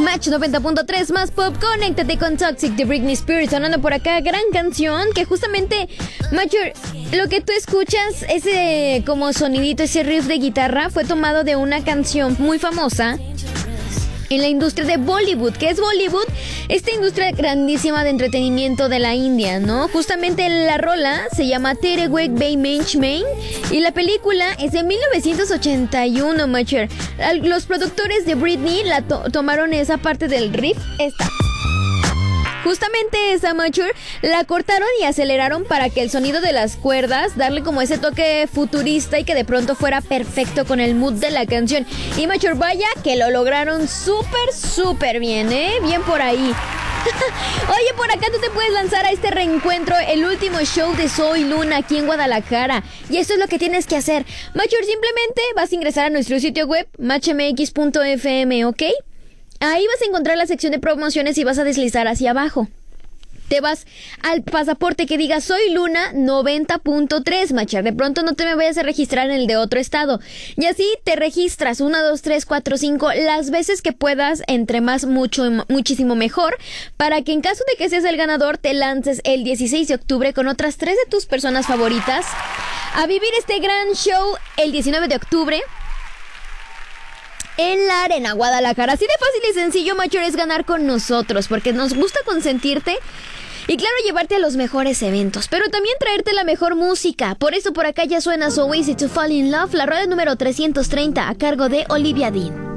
Match 90.3 más pop, conéctate con Toxic de Britney Spears, sonando por acá, gran canción que justamente, Macho, lo que tú escuchas, ese como sonidito, ese riff de guitarra, fue tomado de una canción muy famosa en la industria de Bollywood. ¿Qué es Bollywood? Esta industria grandísima de entretenimiento de la India, ¿no? Justamente la rola se llama Tere Wek Bay Mench Main y la película es de 1981, Macher. Los productores de Britney tomaron esa parte del riff, justamente esa, Mature, la cortaron y aceleraron para que el sonido de las cuerdas, darle como ese toque futurista y que de pronto fuera perfecto con el mood de la canción. Y Mature, vaya que lo lograron súper bien, ¿eh? Bien por ahí. Oye, por acá tú te puedes lanzar a este reencuentro, el último show de Soy Luna aquí en Guadalajara. Y esto es lo que tienes que hacer. Mature, simplemente vas a ingresar a nuestro sitio web, matchmx.fm, ¿ok? Ahí vas a encontrar la sección de promociones y vas a deslizar hacia abajo. Te vas al pasaporte que diga Soy Luna 90.3, Machar. De pronto no te me vayas a registrar en el de otro estado. Y así te registras 1, 2, 3, 4, 5 las veces que puedas, entre más, muchísimo mejor, para que en caso de que seas el ganador te lances el 16 de octubre con otras 3 de tus personas favoritas a vivir este gran show el 19 de octubre. En la Arena Guadalajara. Así de fácil y sencillo, Macho, es ganar con nosotros, porque nos gusta consentirte y claro, llevarte a los mejores eventos, pero también traerte la mejor música. Por eso por acá ya suena So Easy to Fall in Love, la rueda número 330 a cargo de Olivia Dean.